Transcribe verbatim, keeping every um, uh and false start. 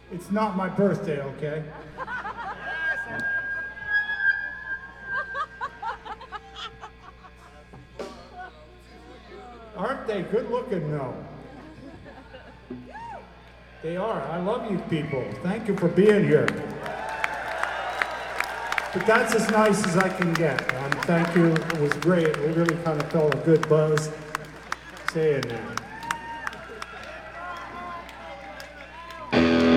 It's not my birthday, okay? Aren't they good looking though? They are. I love you people. Thank you for being here. But that's as nice as I can get. Um, thank you. It was great. We really kind of felt a good buzz saying that.